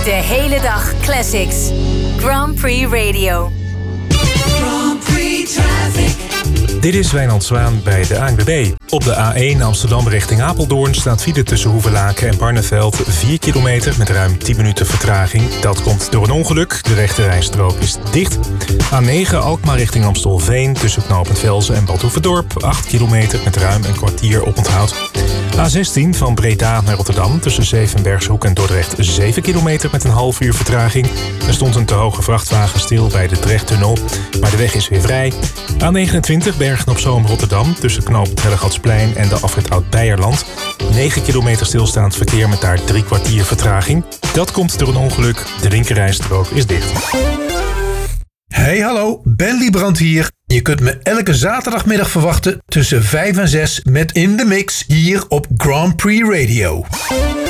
De hele dag classics. Grand Prix Radio. Grand Prix Traffic. Dit is Wijnand Zwaan bij de ANWB. Op de A1 Amsterdam richting Apeldoorn staat file tussen Hoevelaken en Barneveld 4 kilometer met ruim 10 minuten vertraging. Dat komt door een ongeluk. De rechterrijstrook is dicht. A9 Alkmaar richting Amstelveen tussen knooppunt Velzen en Bad Hoeverdorp 8 kilometer met ruim een kwartier oponthoud. A16 van Breda naar Rotterdam tussen Zevenbergshoek en Dordrecht 7 kilometer met een half uur vertraging. Er stond een te hoge vrachtwagen stil bij de Drechttunnel, maar de weg is weer vrij. A29 Bergen-op-Zoom Rotterdam tussen knooppunt Hellegatsplein en de afrit Oud-Beijerland. 9 kilometer stilstaand verkeer met daar 3 kwartier vertraging. Dat komt door een ongeluk. De linkerrijstrook is dicht. Hey hallo, Ben Liebrand hier. Je kunt me elke zaterdagmiddag verwachten tussen 5 en 6 met In The Mix hier op Grand Prix Radio.